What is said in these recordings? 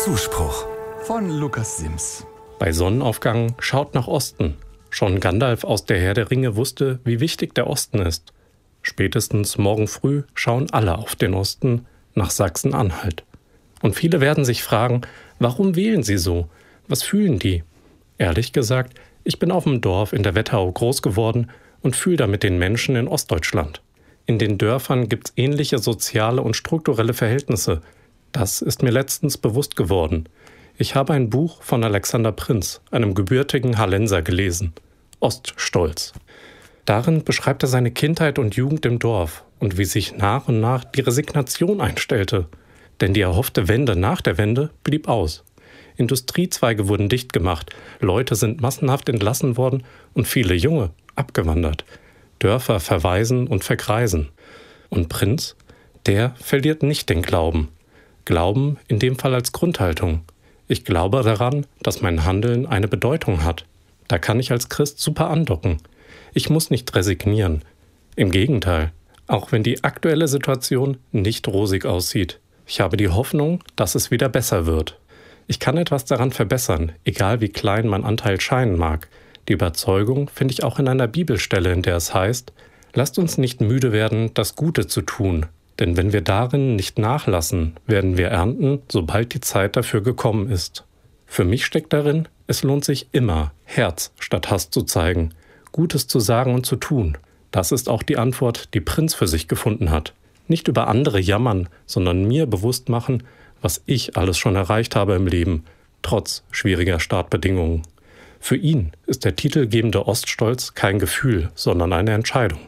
Zuspruch von Lukas Sims. Bei Sonnenaufgang schaut nach Osten. Schon Gandalf aus der Herr der Ringe wusste, wie wichtig der Osten ist. Spätestens morgen früh schauen alle auf den Osten, nach Sachsen-Anhalt. Und viele werden sich fragen, warum wählen sie so? Was fühlen die? Ehrlich gesagt, ich bin auf dem Dorf in der Wetterau groß geworden und fühle da mit den Menschen in Ostdeutschland. In den Dörfern gibt's ähnliche soziale und strukturelle Verhältnisse. Das ist mir letztens bewusst geworden. Ich habe ein Buch von Alexander Prinz, einem gebürtigen Hallenser, gelesen. Oststolz. Darin beschreibt er seine Kindheit und Jugend im Dorf und wie sich nach und nach die Resignation einstellte. Denn die erhoffte Wende nach der Wende blieb aus. Industriezweige wurden dicht gemacht, Leute sind massenhaft entlassen worden und viele Junge abgewandert. Dörfer verwaisen und vergreisen. Und Prinz, der verliert nicht den Glauben. Glauben in dem Fall als Grundhaltung. Ich glaube daran, dass mein Handeln eine Bedeutung hat. Da kann ich als Christ super andocken. Ich muss nicht resignieren. Im Gegenteil, auch wenn die aktuelle Situation nicht rosig aussieht. Ich habe die Hoffnung, dass es wieder besser wird. Ich kann etwas daran verbessern, egal wie klein mein Anteil scheinen mag. Die Überzeugung finde ich auch in einer Bibelstelle, in der es heißt, lasst uns nicht müde werden, das Gute zu tun. Denn wenn wir darin nicht nachlassen, werden wir ernten, sobald die Zeit dafür gekommen ist. Für mich steckt darin, es lohnt sich immer, Herz statt Hass zu zeigen, Gutes zu sagen und zu tun. Das ist auch die Antwort, die Prinz für sich gefunden hat. Nicht über andere jammern, sondern mir bewusst machen, was ich alles schon erreicht habe im Leben, trotz schwieriger Startbedingungen. Für ihn ist der titelgebende Oststolz kein Gefühl, sondern eine Entscheidung.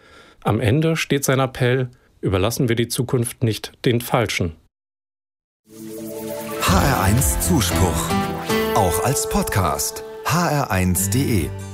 Am Ende steht sein Appell: Überlassen wir die Zukunft nicht den Falschen. HR1 Zuspruch. Auch als Podcast. hr1.de